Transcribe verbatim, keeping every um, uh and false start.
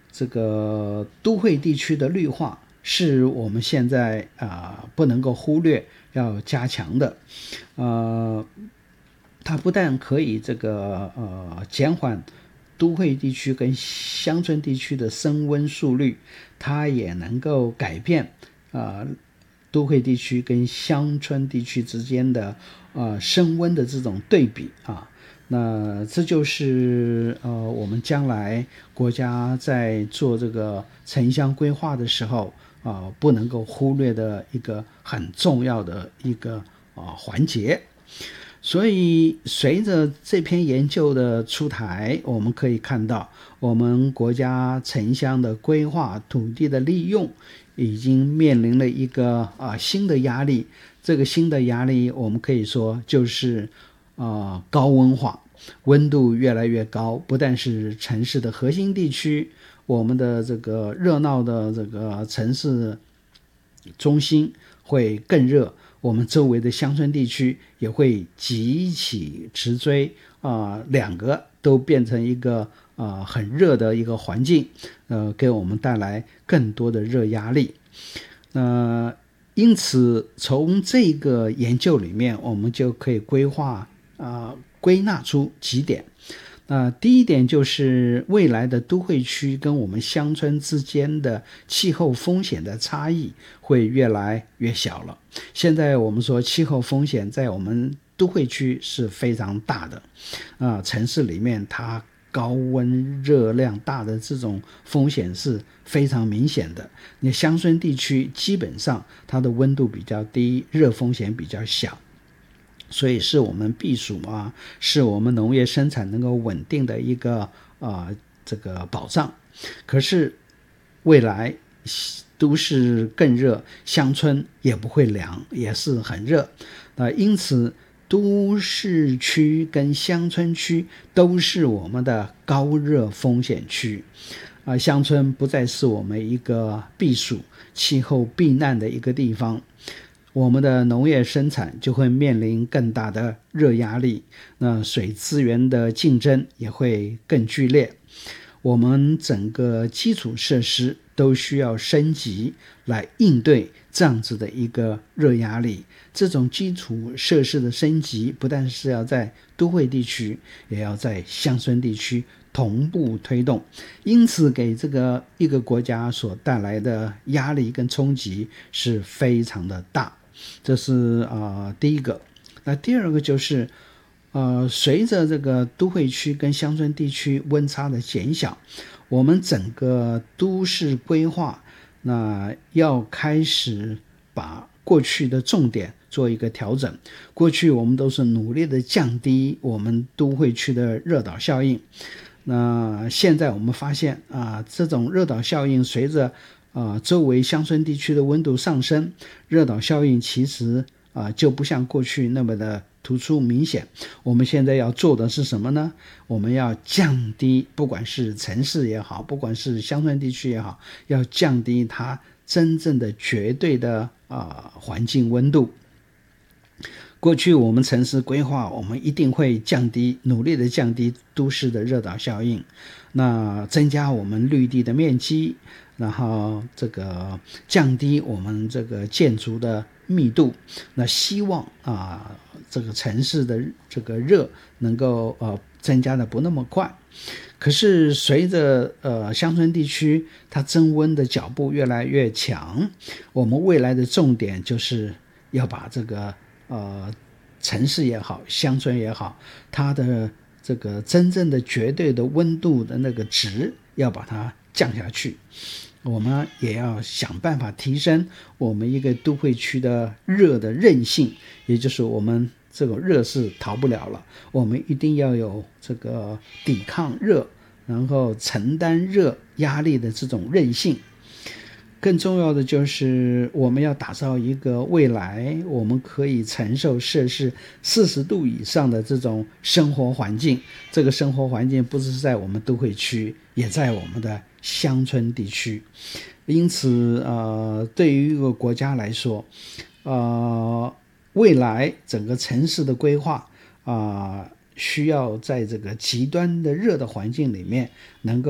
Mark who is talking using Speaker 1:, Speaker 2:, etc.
Speaker 1: 这个都会地区的绿化是我们现在啊、呃、不能够忽略要加强的。呃，它不但可以这个呃减缓都会地区跟乡村地区的升温速率，它也能够改变啊、呃、都会地区跟乡村地区之间的呃升温的这种对比啊。那这就是呃我们将来国家在做这个城乡规划的时候啊、呃、不能够忽略的一个很重要的一个啊、呃、环节。所以随着这篇研究的出台，我们可以看到我们国家城乡的规划、土地的利用已经面临了一个啊、呃、新的压力。这个新的压力我们可以说就是啊、呃、高温化，温度越来越高，不但是城市的核心地区，我们的这个热闹的这个城市中心会更热，我们周围的乡村地区也会急起直追啊、呃，两个都变成一个啊、呃、很热的一个环境，呃，给我们带来更多的热压力。呃，因此从这个研究里面，我们就可以规划啊、呃、归纳出几点。那第一点就是未来的都会区跟我们乡村之间的气候风险的差异会越来越小了。现在我们说气候风险在我们都会区是非常大的，啊、呃，城市里面它高温热量大的这种风险是非常明显的。你乡村地区基本上它的温度比较低，热风险比较小。所以是我们避暑啊，是我们农业生产能够稳定的一个啊、呃、这个保障。可是未来都市更热，乡村也不会凉，也是很热。呃，因此都市区跟乡村区都是我们的高热风险区。啊、呃，乡村不再是我们一个避暑、气候避难的一个地方。我们的农业生产就会面临更大的热压力，那水资源的竞争也会更剧烈。我们整个基础设施都需要升级来应对这样子的一个热压力。这种基础设施的升级不但是要在都会地区，也要在乡村地区同步推动，因此给这个一个国家所带来的压力跟冲击是非常的大。这是啊、呃、第一个。那第二个就是呃随着这个都会区跟乡村地区温差的减小，我们整个都市规划那要开始把过去的重点做一个调整。过去我们都是努力的降低我们都会区的热岛效应，那现在我们发现啊，这种热岛效应随着啊周围乡村地区的温度上升，热岛效应其实啊就不像过去那么的突出明显。我们现在要做的是什么呢？我们要降低，不管是城市也好，不管是乡村地区也好，要降低它真正的绝对的啊环境温度。过去我们城市规划，我们一定会降低，努力的降低都市的热岛效应，那增加我们绿地的面积，然后这个降低我们这个建筑的密度，那希望啊这个城市的这个热能够呃增加的不那么快。可是随着呃乡村地区它增温的脚步越来越强，我们未来的重点就是要把这个呃城市也好，乡村也好，它的这个真正的绝对的温度的那个值要把它降下去。我们也要想办法提升我们一个都会区的热的韧性，也就是我们这种热是逃不了了，我们一定要有这个抵抗热，然后承担热压力的这种韧性。更重要的就是我们要打造一个未来我们可以承受摄氏四十度以上的这种生活环境。这个生活环境不是在我们都会区，也在我们的乡村地区。因此呃，对于一个国家来说，呃，未来整个城市的规划啊、呃，需要在这个极端的热的环境里面能够